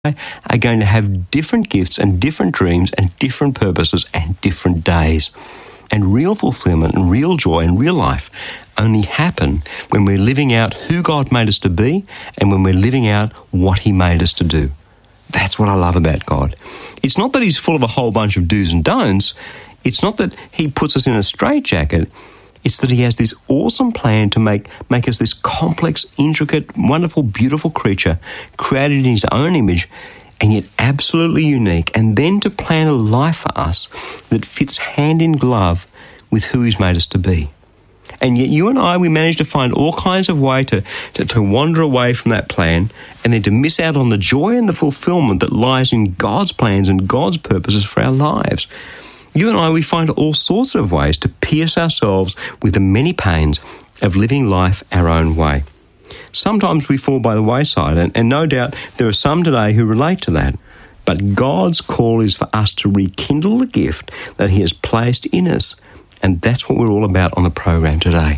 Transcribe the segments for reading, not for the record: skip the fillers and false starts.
are going to have different gifts and different dreams and different purposes and different days. And real fulfillment and real joy and real life only happen when we're living out who God made us to be and when we're living out what He made us to do. That's what I love about God. It's not that He's full of a whole bunch of do's and don'ts. It's not that He puts us in a straitjacket. It's that He has this awesome plan to make us this complex, intricate, wonderful, beautiful creature created in His own image and yet absolutely unique, and then to plan a life for us that fits hand in glove with who He's made us to be. And yet you and I, we manage to find all kinds of way to wander away from that plan and then to miss out on the joy and the fulfillment that lies in God's plans and God's purposes for our lives. You and I, we find all sorts of ways to pierce ourselves with the many pains of living life our own way. Sometimes we fall by the wayside, and no doubt there are some today who relate to that. But God's call is for us to rekindle the gift that He has placed in us. And that's what we're all about on the program today.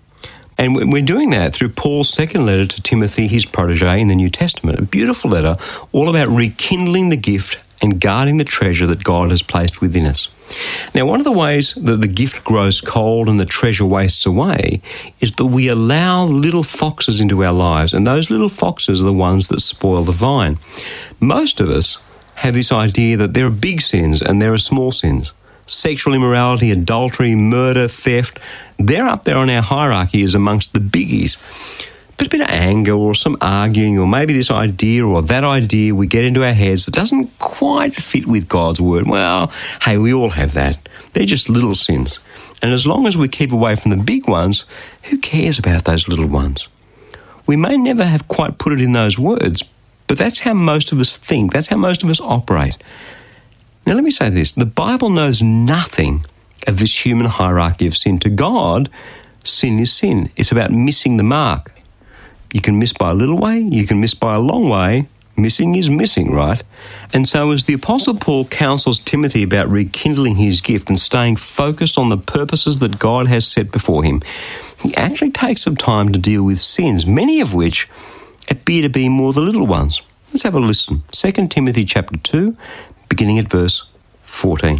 And we're doing that through Paul's second letter to Timothy, his protege in the New Testament. A beautiful letter all about rekindling the gift and guarding the treasure that God has placed within us. Now, one of the ways that the gift grows cold and the treasure wastes away is that we allow little foxes into our lives, and those little foxes are the ones that spoil the vine. Most of us have this idea that there are big sins and there are small sins. Sexual immorality, adultery, murder, theft, they're up there on our hierarchy as amongst the biggies. But a bit of anger or some arguing or maybe this idea or that idea we get into our heads that doesn't quite fit with God's word, well, hey, we all have that. They're just little sins. And as long as we keep away from the big ones, who cares about those little ones? We may never have quite put it in those words, but that's how most of us think. That's how most of us operate. Now, let me say this. The Bible knows nothing of this human hierarchy of sin. To God, sin is sin. It's about missing the mark. You can miss by a little way, you can miss by a long way. Missing is missing, right? And so as the Apostle Paul counsels Timothy about rekindling his gift and staying focused on the purposes that God has set before him, he actually takes some time to deal with sins, many of which appear to be more the little ones. Let's have a listen. 2 Timothy chapter 2, beginning at verse 14.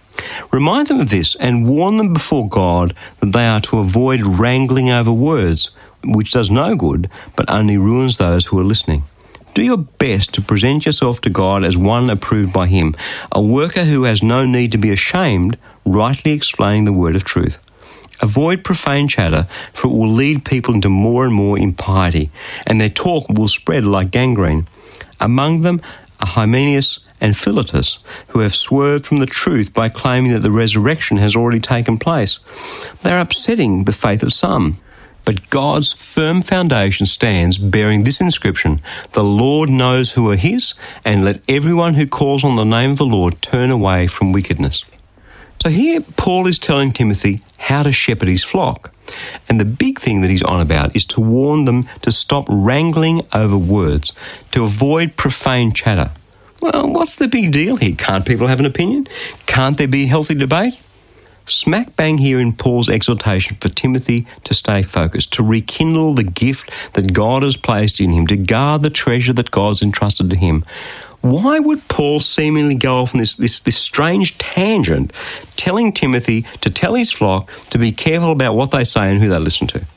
Remind them of this and warn them before God that they are to avoid wrangling over words, which does no good, but only ruins those who are listening. Do your best to present yourself to God as one approved by Him, a worker who has no need to be ashamed, rightly explaining the word of truth. Avoid profane chatter, for it will lead people into more and more impiety, and their talk will spread like gangrene. Among them are Hymenaeus and Philetus, who have swerved from the truth by claiming that the resurrection has already taken place. They are upsetting the faith of some. But God's firm foundation stands bearing this inscription: the Lord knows who are His, and let everyone who calls on the name of the Lord turn away from wickedness. So here Paul is telling Timothy how to shepherd his flock. And the big thing that he's on about is to warn them to stop wrangling over words, to avoid profane chatter. Well, what's the big deal here? Can't people have an opinion? Can't there be healthy debate? Smack bang here in Paul's exhortation for Timothy to stay focused, to rekindle the gift that God has placed in him, to guard the treasure that God's entrusted to him. Why would Paul seemingly go off on this strange tangent, telling Timothy to tell his flock to be careful about what they say and who they listen to?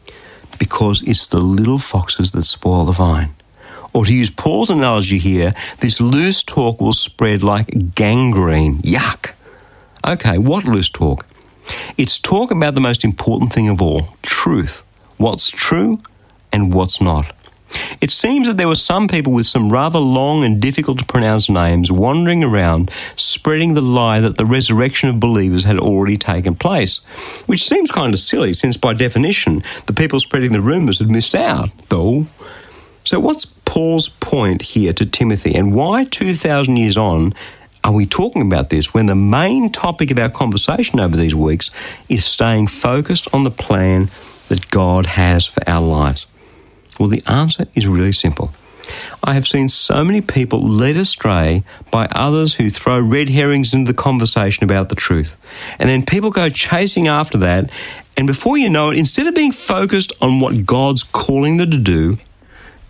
Because it's the little foxes that spoil the vine. Or to use Paul's analogy here, this loose talk will spread like gangrene. Yuck! Okay, what loose talk? It's talk about the most important thing of all, truth. What's true and what's not. It seems that there were some people with some rather long and difficult to pronounce names wandering around spreading the lie that the resurrection of believers had already taken place, which seems kind of silly since by definition the people spreading the rumours had missed out, though. So what's Paul's point here to Timothy, and why 2,000 years on are we talking about this when the main topic of our conversation over these weeks is staying focused on the plan that God has for our lives? Well, the answer is really simple. I have seen so many people led astray by others who throw red herrings into the conversation about the truth. And then people go chasing after that, and before you know it, instead of being focused on what God's calling them to do,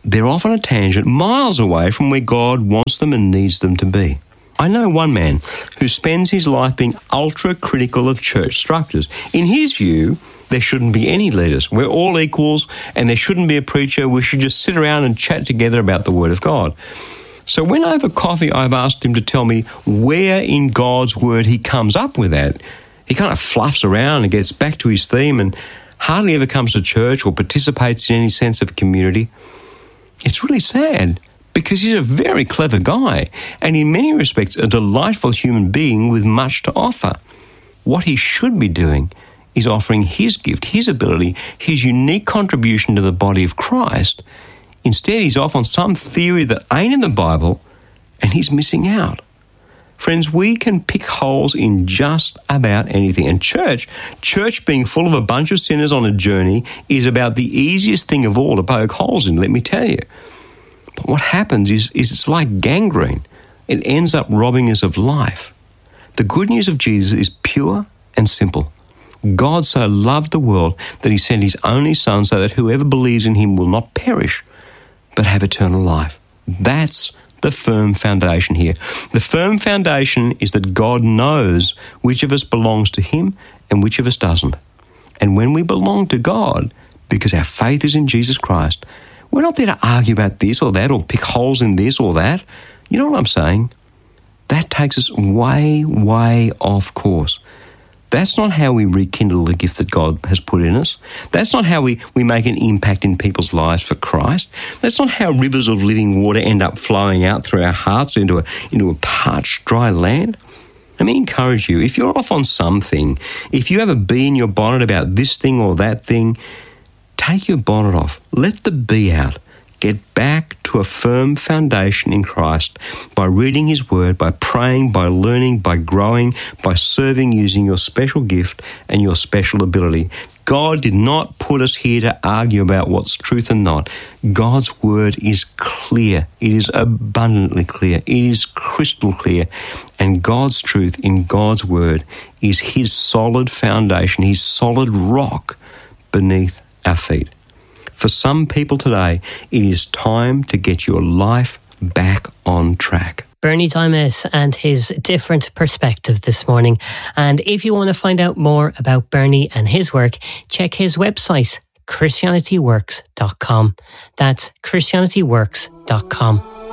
they're off on a tangent miles away from where God wants them and needs them to be. I know one man who spends his life being ultra-critical of church structures. In his view, there shouldn't be any leaders. We're all equals and there shouldn't be a preacher. We should just sit around and chat together about the Word of God. So when over coffee I've asked him to tell me where in God's Word he comes up with that, he kind of fluffs around and gets back to his theme and hardly ever comes to church or participates in any sense of community. It's really sad because he's a very clever guy and in many respects a delightful human being with much to offer. What he should be doing is offering his gift, his ability, his unique contribution to the body of Christ. Instead, he's off on some theory that ain't in the Bible and he's missing out. Friends, we can pick holes in just about anything. And church being full of a bunch of sinners on a journey is about the easiest thing of all to poke holes in, let me tell you. But what happens is it's like gangrene. It ends up robbing us of life. The good news of Jesus is pure and simple. God so loved the world that he sent his only Son so that whoever believes in him will not perish, but have eternal life. That's the firm foundation here. The firm foundation is that God knows which of us belongs to him and which of us doesn't. And when we belong to God, because our faith is in Jesus Christ, we're not there to argue about this or that or pick holes in this or that. You know what I'm saying? That takes us way, way off course. That's not how we rekindle the gift that God has put in us. That's not how we make an impact in people's lives for Christ. That's not how rivers of living water end up flowing out through our hearts into a parched, dry land. Let me encourage you, if you're off on something, if you have a bee in your bonnet about this thing or that thing, take your bonnet off. Let the bee out. Get back to a firm foundation in Christ by reading his word, by praying, by learning, by growing, by serving using your special gift and your special ability. God did not put us here to argue about what's truth and not. God's word is clear. It is abundantly clear. It is crystal clear. And God's truth in God's word is his solid foundation, his solid rock beneath our feet. For some people today, it is time to get your life back on track. Bernie Dimas and his different perspective this morning. And if you want to find out more about Bernie and his work, check his website, ChristianityWorks.com. That's ChristianityWorks.com.